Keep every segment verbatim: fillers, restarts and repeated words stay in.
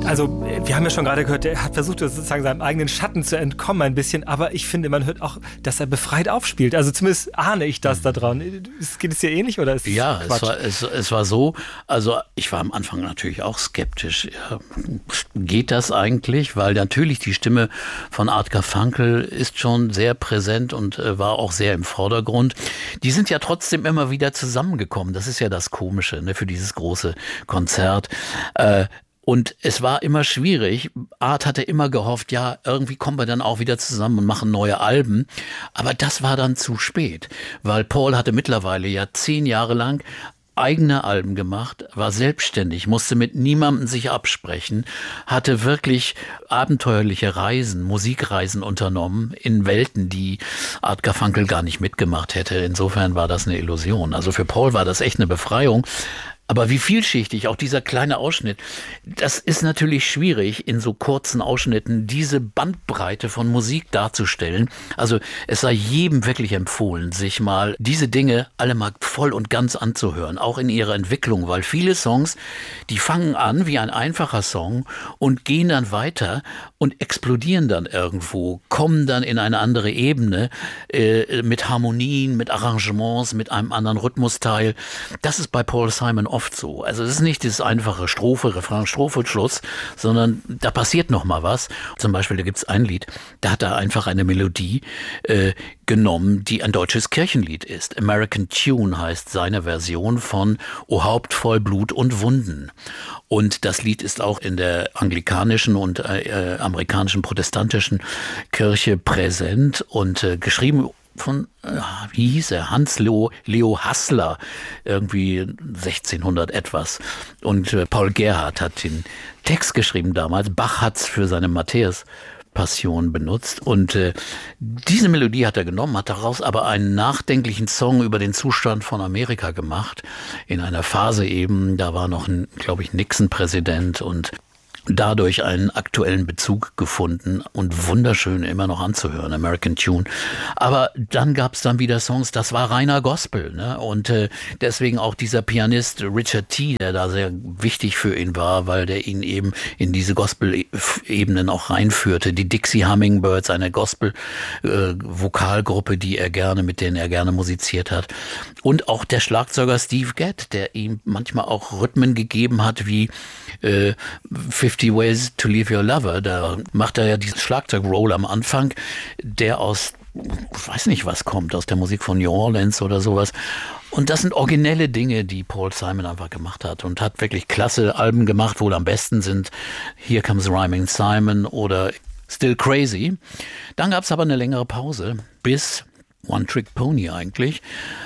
Also wir haben ja schon gerade gehört, er hat versucht, sozusagen seinem eigenen Schatten zu entkommen ein bisschen, aber ich finde, man hört auch, dass er befreit aufspielt. Also zumindest ahne ich das da dran. Geht es dir ähnlich oder ist es Ja, Quatsch? es war, es, es war so, also ich war am Anfang natürlich auch skeptisch. Ja, geht das eigentlich? Weil natürlich die Stimme von Art Garfunkel ist schon sehr präsent und äh, war auch sehr im Vordergrund. Die sind ja trotzdem immer wieder zusammengekommen. Das ist ja das Komische, ne, für dieses große Konzert. Äh, Und es war immer schwierig. Art hatte immer gehofft, ja, irgendwie kommen wir dann auch wieder zusammen und machen neue Alben. Aber das war dann zu spät, weil Paul hatte mittlerweile ja zehn Jahre lang eigene Alben gemacht, war selbstständig, musste mit niemandem sich absprechen, hatte wirklich abenteuerliche Reisen, Musikreisen unternommen in Welten, die Art Garfunkel gar nicht mitgemacht hätte. Insofern war das eine Illusion. Also für Paul war das echt eine Befreiung. Aber wie vielschichtig, auch dieser kleine Ausschnitt, das ist natürlich schwierig, in so kurzen Ausschnitten diese Bandbreite von Musik darzustellen. Also es sei jedem wirklich empfohlen, sich mal diese Dinge alle mal voll und ganz anzuhören, auch in ihrer Entwicklung, weil viele Songs, die fangen an wie ein einfacher Song und gehen dann weiter und explodieren dann irgendwo, kommen dann in eine andere Ebene äh, mit Harmonien, mit Arrangements, mit einem anderen Rhythmusteil. Das ist bei Paul Simon oft so. Also es ist nicht das einfache Strophe, Refrain, Strophe, Schluss, sondern da passiert noch mal was. Zum Beispiel, da gibt es ein Lied, da hat er einfach eine Melodie äh, genommen, die ein deutsches Kirchenlied ist. American Tune heißt seine Version von O Haupt voll Blut und Wunden. Und das Lied ist auch in der anglikanischen und äh, amerikanischen protestantischen Kirche präsent und äh, geschrieben von, äh, wie hieß er, Hans Leo, Leo Hassler, irgendwie sechzehnhundert etwas. Und äh, Paul Gerhardt hat den Text geschrieben damals. Bach hat's für seine Matthäus Passion benutzt und äh, diese Melodie hat er genommen, hat daraus aber einen nachdenklichen Song über den Zustand von Amerika gemacht, in einer Phase eben, da war noch, glaube ich, Nixon Präsident und dadurch einen aktuellen Bezug gefunden und wunderschön immer noch anzuhören, American Tune. Aber dann gab es dann wieder Songs, das war reiner Gospel, ne? Und äh, deswegen auch dieser Pianist Richard T., der da sehr wichtig für ihn war, weil der ihn eben in diese Gospel-Ebenen auch reinführte. Die Dixie Hummingbirds, eine Gospel-Vokalgruppe, äh, die er gerne, mit denen er gerne musiziert hat. Und auch der Schlagzeuger Steve Gadd, der ihm manchmal auch Rhythmen gegeben hat, wie äh, fifty Ways to Leave Your Lover, da macht er ja diesen Schlagzeug-Roll am Anfang, der aus, ich weiß nicht was kommt, aus der Musik von New Orleans oder sowas. Und das sind originelle Dinge, die Paul Simon einfach gemacht hat und hat wirklich klasse Alben gemacht, wohl am besten sind Here Comes Rhyming Simon oder Still Crazy. Dann gab es aber eine längere Pause, bis One Trick Pony eigentlich,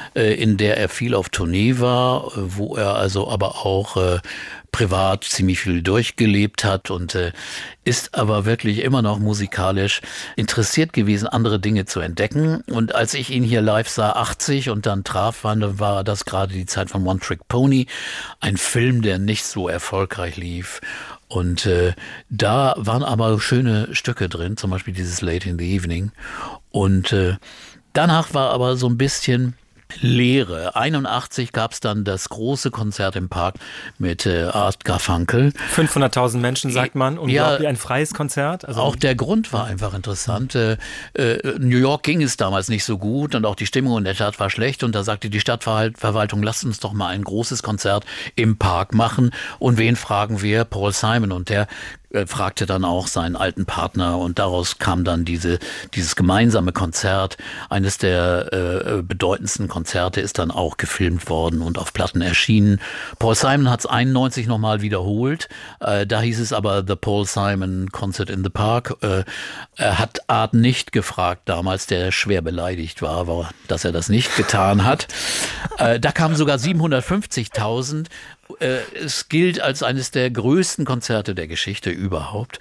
in der er viel auf Tournee war, wo er also aber auch äh, privat ziemlich viel durchgelebt hat und äh, ist aber wirklich immer noch musikalisch interessiert gewesen, andere Dinge zu entdecken. Und als ich ihn hier live sah, achtzig und dann traf, war, war das gerade die Zeit von One Trick Pony, ein Film, der nicht so erfolgreich lief. Und äh, da waren aber schöne Stücke drin, zum Beispiel dieses Late in the Evening. Und äh, danach war aber so ein bisschen Leere. einundachtzig gab es dann das große Konzert im Park mit äh, Art Garfunkel. fünfhunderttausend Menschen, sagt man, unglaublich, ja, ein freies Konzert. Also auch der Grund war einfach interessant. Äh, äh, New York ging es damals nicht so gut und auch die Stimmung in der Stadt war schlecht und da sagte die Stadtverwaltung, lasst uns doch mal ein großes Konzert im Park machen. Und wen fragen wir? Paul Simon, und der äh, fragte dann auch seinen alten Partner und daraus kam dann diese, dieses gemeinsame Konzert. Eines der äh, bedeutendsten Konzerte ist dann auch gefilmt worden und auf Platten erschienen. Paul Simon hat es einundneunzig nochmal wiederholt. Äh, da hieß es aber The Paul Simon Concert in the Park. Äh, er hat Art nicht gefragt damals, der schwer beleidigt war, war dass er das nicht getan hat. Äh, da kamen sogar siebenhundertfünfzigtausend. Es gilt als eines der größten Konzerte der Geschichte überhaupt.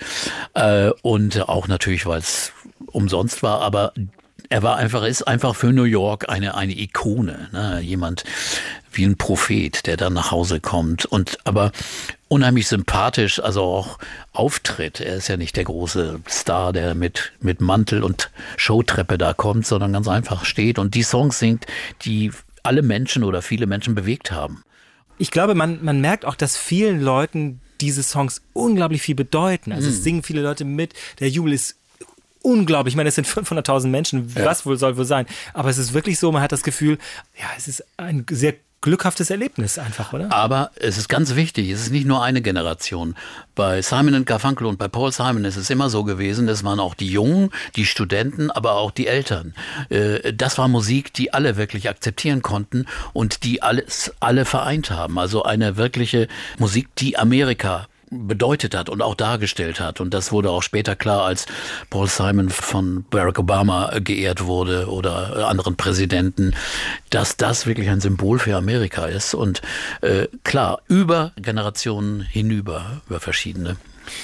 Und auch natürlich, weil es umsonst war, aber er war einfach, ist einfach für New York eine, eine Ikone, ne? Jemand wie ein Prophet, der dann nach Hause kommt und aber unheimlich sympathisch, also auch auftritt. Er ist ja nicht der große Star, der mit, mit Mantel und Showtreppe da kommt, sondern ganz einfach steht und die Songs singt, die alle Menschen oder viele Menschen bewegt haben. Ich glaube, man, man merkt auch, dass vielen Leuten diese Songs unglaublich viel bedeuten. Also mm. es singen viele Leute mit, der Jubel ist unglaublich. Ich meine, es sind fünfhunderttausend Menschen, ja. was wohl soll wohl sein. Aber es ist wirklich so, man hat das Gefühl, ja, es ist ein sehr glückhaftes Erlebnis einfach, oder? Aber es ist ganz wichtig, es ist nicht nur eine Generation. Bei Simon und Garfunkel und bei Paul Simon ist es immer so gewesen, das waren auch die Jungen, die Studenten, aber auch die Eltern. Das war Musik, die alle wirklich akzeptieren konnten und die alles, alle vereint haben. Also eine wirkliche Musik, die Amerika bedeutet hat und auch dargestellt hat. Und das wurde auch später klar, als Paul Simon von Barack Obama geehrt wurde oder anderen Präsidenten, dass das wirklich ein Symbol für Amerika ist. Und äh, klar, über Generationen hinüber, über verschiedene.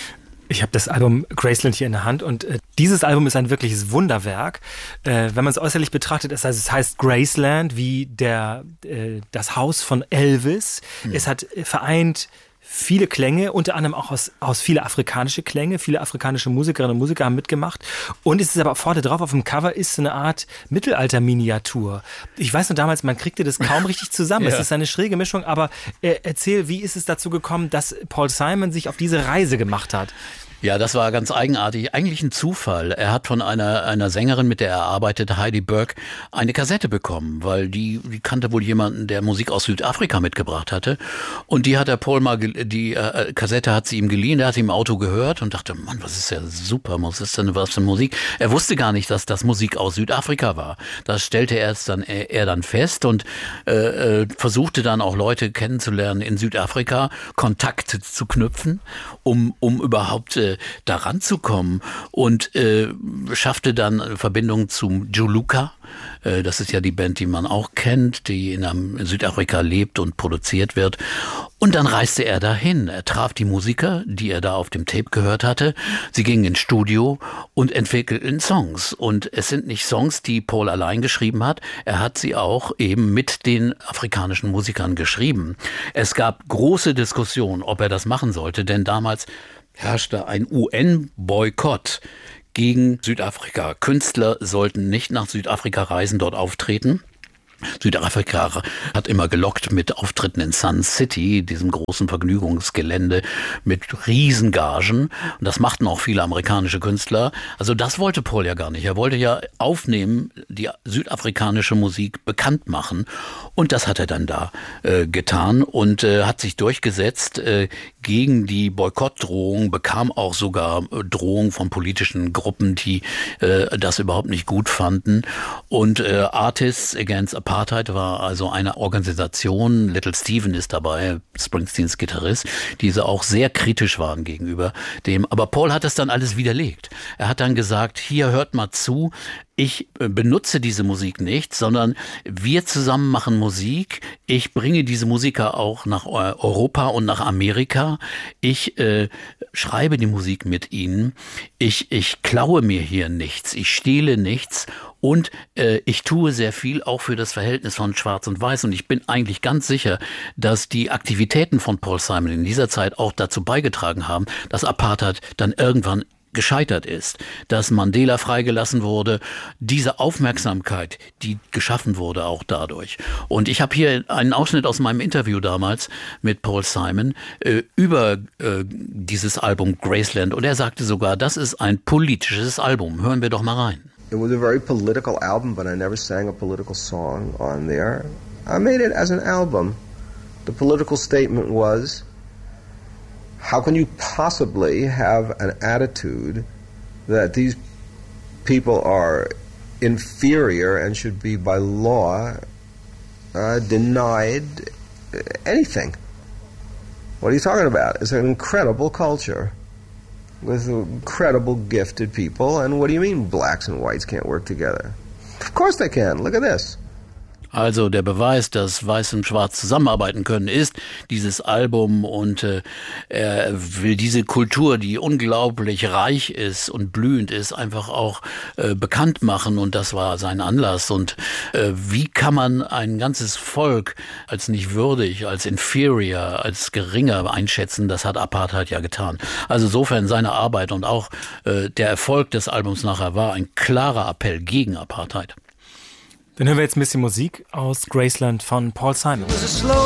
Ich habe das Album Graceland hier in der Hand und äh, dieses Album ist ein wirkliches Wunderwerk. Äh, wenn man es äußerlich betrachtet, es, also es heißt Graceland wie der, äh, das Haus von Elvis. Hm. Es hat äh, vereint viele Klänge, unter anderem auch aus, aus viele afrikanische Klänge. Viele afrikanische Musikerinnen und Musiker haben mitgemacht. Und es ist aber vorne drauf auf dem Cover ist so eine Art Mittelalter-Miniatur. Ich weiß noch damals, man kriegte das kaum richtig zusammen. Ja. Es ist eine schräge Mischung, aber äh, erzähl, wie ist es dazu gekommen, dass Paul Simon sich auf diese Reise gemacht hat? Ja, das war ganz eigenartig. Eigentlich ein Zufall. Er hat von einer einer Sängerin, mit der er arbeitete, Heidi Burke, eine Kassette bekommen, weil die, die kannte wohl jemanden, der Musik aus Südafrika mitgebracht hatte. Und die hat der Paul mal, die äh, Kassette hat sie ihm geliehen, der hat sie im Auto gehört und dachte, Mann, was ist ja super, was ist denn was für Musik? Er wusste gar nicht, dass das Musik aus Südafrika war. Das stellte er es dann, er, er dann fest und äh, versuchte dann auch Leute kennenzulernen in Südafrika, Kontakte zu knüpfen, um, um überhaupt äh, daran zu kommen und äh, schaffte dann Verbindung zum Juluka. Äh, das ist ja die Band, die man auch kennt, die in, in Südafrika lebt und produziert wird. Und dann reiste er dahin. Er traf die Musiker, die er da auf dem Tape gehört hatte. Sie gingen ins Studio und entwickelten Songs. Und es sind nicht Songs, die Paul allein geschrieben hat. Er hat sie auch eben mit den afrikanischen Musikern geschrieben. Es gab große Diskussionen, ob er das machen sollte, denn damals herrschte ein U N-Boykott gegen Südafrika. Künstler sollten nicht nach Südafrika reisen, dort auftreten. Südafrika hat immer gelockt mit Auftritten in Sun City, diesem großen Vergnügungsgelände mit Riesengagen. Und das machten auch viele amerikanische Künstler. Also das wollte Paul ja gar nicht. Er wollte ja aufnehmen, die südafrikanische Musik bekannt machen. Und das hat er dann da äh, getan und äh, hat sich durchgesetzt äh, gegen die Boykottdrohung, bekam auch sogar äh, Drohungen von politischen Gruppen, die äh, das überhaupt nicht gut fanden. Und äh, Artists Against Apartheid war also eine Organisation, Little Steven ist dabei, Springsteens Gitarrist, diese auch sehr kritisch waren gegenüber dem. Aber Paul hat es dann alles widerlegt. Er hat dann gesagt, hier hört mal zu, ich benutze diese Musik nicht, sondern wir zusammen machen Musik. Ich bringe diese Musiker auch nach Europa und nach Amerika. Ich äh, schreibe die Musik mit ihnen. Ich, ich klaue mir hier nichts. Ich stehle nichts. Und äh, ich tue sehr viel auch für das Verhältnis von Schwarz und Weiß. Und ich bin eigentlich ganz sicher, dass die Aktivitäten von Paul Simon in dieser Zeit auch dazu beigetragen haben, dass Apartheid dann irgendwann gescheitert ist, dass Mandela freigelassen wurde, diese Aufmerksamkeit, die geschaffen wurde auch dadurch. Und ich habe hier einen Ausschnitt aus meinem Interview damals mit Paul Simon äh, über äh, dieses Album Graceland und er sagte sogar, das ist ein politisches Album. Hören wir doch mal rein. It was a very political album, but I never sang a political song on there. I made it as an album. The political statement was, how can you possibly have an attitude that these people are inferior and should be by law uh, denied anything? What are you talking about? It's an incredible culture with incredible gifted people, and what do you mean blacks and whites can't work together? Of course they can. Look at this. Also der Beweis, dass Weiß und Schwarz zusammenarbeiten können, ist dieses Album und äh, er will diese Kultur, die unglaublich reich ist und blühend ist, einfach auch äh, bekannt machen und das war sein Anlass. Und äh, wie kann man ein ganzes Volk als nicht würdig, als inferior, als geringer einschätzen, das hat Apartheid ja getan. Also insofern seine Arbeit und auch äh, der Erfolg des Albums nachher war ein klarer Appell gegen Apartheid. Dann hören wir jetzt ein bisschen Musik aus Graceland von Paul Simon.